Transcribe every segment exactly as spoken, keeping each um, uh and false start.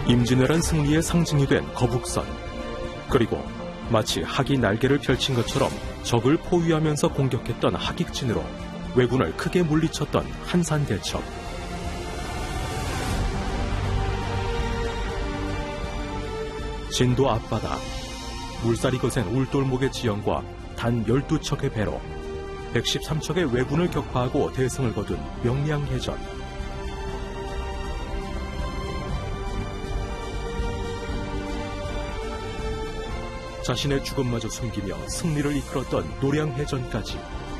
임진왜란 승리의 상징이 된 거북선, 그리고 마치 학이 날개를 펼친 것처럼 적을 포위하면서 공격했던 하객진으로 왜군을 크게 물리쳤던 한산대첩. 진도 앞바다, 물살이 거센 울돌목의 지형과 단 열두 척의 배로 백십삼 척의 왜군을 격파하고 대승을 거둔 명량해전. 자신의 죽음마저 숨기며 승리를 이끌었던 노량해전까지.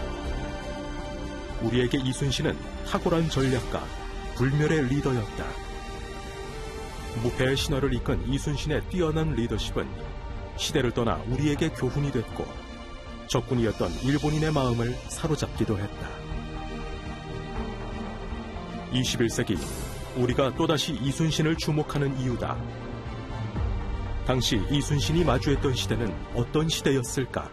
우리에게 이순신은 탁월한 전략가, 불멸의 리더였다. 무패의 신화를 이끈 이순신의 뛰어난 리더십은 시대를 떠나 우리에게 교훈이 됐고 적군이었던 일본인의 마음을 사로잡기도 했다. 이십일 세기 우리가 또다시 이순신을 주목하는 이유다. 당시 이순신이 마주했던 시대는 어떤 시대였을까?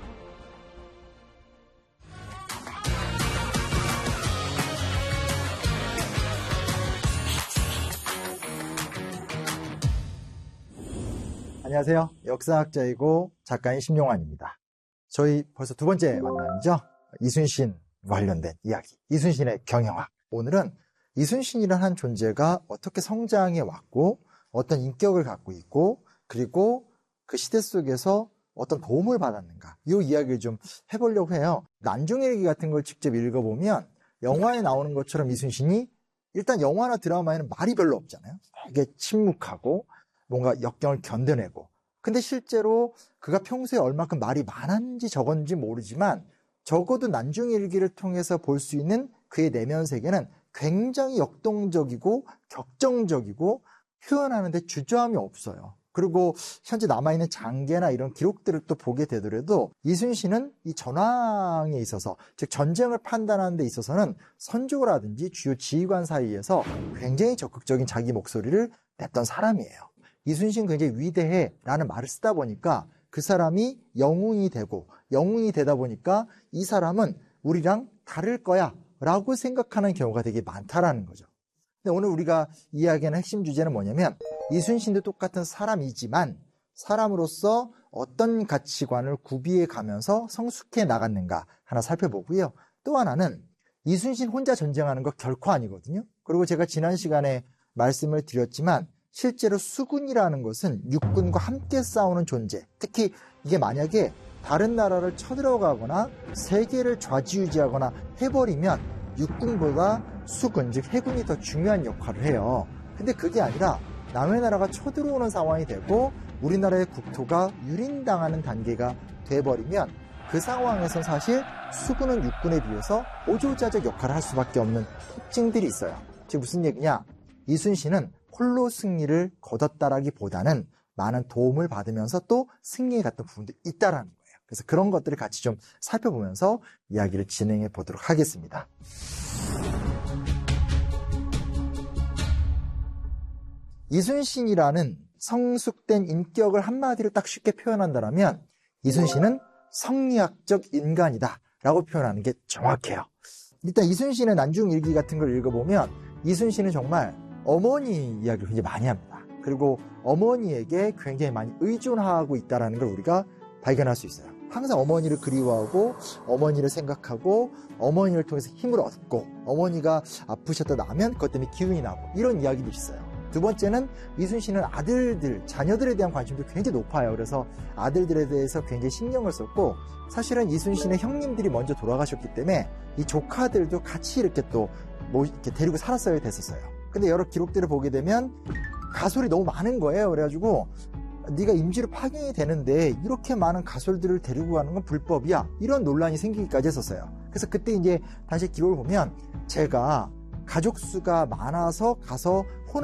안녕하세요. 역사학자이고 작가인 심용환입니다. 저희 벌써 두 번째 만남이죠. 이순신 관련된 이야기, 이순신의 경영학. 오늘은 이순신이라는 한 존재가 어떻게 성장해 왔고 어떤 인격을 갖고 있고 그리고 그 시대 속에서 어떤 도움을 받았는가, 이 이야기를 좀 해보려고 해요. 난중일기 같은 걸 직접 읽어보면 영화에 나오는 것처럼 이순신이, 일단 영화나 드라마에는 말이 별로 없잖아요. 되게 침묵하고 뭔가 역경을 견뎌내고, 근데 실제로 그가 평소에 얼마큼 말이 많은지 적었는지 모르지만 적어도 난중일기를 통해서 볼 수 있는 그의 내면 세계는 굉장히 역동적이고 격정적이고 표현하는데 주저함이 없어요. 그리고 현재 남아있는 장계나 이런 기록들을 또 보게 되더라도 이순신은 이 전황에 있어서, 즉 전쟁을 판단하는 데 있어서는 선조라든지 주요 지휘관 사이에서 굉장히 적극적인 자기 목소리를 냈던 사람이에요. 이순신 굉장히 위대해 라는 말을 쓰다 보니까 그 사람이 영웅이 되고, 영웅이 되다 보니까 이 사람은 우리랑 다를 거야 라고 생각하는 경우가 되게 많다라는 거죠. 근데 오늘 우리가 이야기하는 핵심 주제는 뭐냐면, 이순신도 똑같은 사람이지만 사람으로서 어떤 가치관을 구비해 가면서 성숙해 나갔는가 하나 살펴보고요. 또 하나는 이순신 혼자 전쟁하는 거 결코 아니거든요. 그리고 제가 지난 시간에 말씀을 드렸지만 실제로 수군이라는 것은 육군과 함께 싸우는 존재, 특히 이게 만약에 다른 나라를 쳐들어가거나 세계를 좌지우지하거나 해버리면 육군보다 수군, 즉 해군이 더 중요한 역할을 해요. 근데 그게 아니라 남의 나라가 쳐들어오는 상황이 되고 우리나라의 국토가 유린당하는 단계가 돼버리면 그 상황에선 사실 수군은 육군에 비해서 오조자적 역할을 할 수밖에 없는 특징들이 있어요. 즉 무슨 얘기냐, 이순신은 홀로 승리를 거뒀다라기보다는 많은 도움을 받으면서 또 승리에 갔던 부분도 있다라는 거예요. 그래서 그런 것들을 같이 좀 살펴보면서 이야기를 진행해 보도록 하겠습니다. 이순신이라는 성숙된 인격을 한마디로 딱 쉽게 표현한다면 이순신은 성리학적 인간이다 라고 표현하는 게 정확해요. 일단 이순신의 난중일기 같은 걸 읽어보면 이순신은 정말 어머니 이야기를 굉장히 많이 합니다. 그리고 어머니에게 굉장히 많이 의존하고 있다는 걸 우리가 발견할 수 있어요. 항상 어머니를 그리워하고 어머니를 생각하고 어머니를 통해서 힘을 얻고, 어머니가 아프셨다 나면 그것 때문에 기운이 나고, 이런 이야기도 있어요. 두 번째는 이순신은 아들들, 자녀들에 대한 관심도 굉장히 높아요. 그래서 아들들에 대해서 굉장히 신경을 썼고, 사실은 이순신의 형님들이 먼저 돌아가셨기 때문에 이 조카들도 같이 이렇게 또 뭐 이렇게 데리고 살았어야 됐었어요. 근데 여러 기록들을 보게 되면 가솔이 너무 많은 거예요. 그래가지고 네가 임시로 파견이 되는데 이렇게 많은 가솔들을 데리고 가는 건 불법이야, 이런 논란이 생기기까지 했었어요. 그래서 그때 이제 다시 기록을 보면 제가 가족 수가 많아서 가서